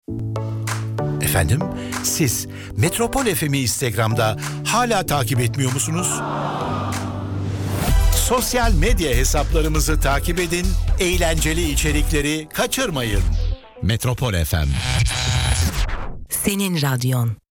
Efendim, siz Metropol FM'i Instagram'da hala takip etmiyor musunuz? Sosyal medya hesaplarımızı takip edin, eğlenceli içerikleri kaçırmayın. Metropol FM. Senin radyon.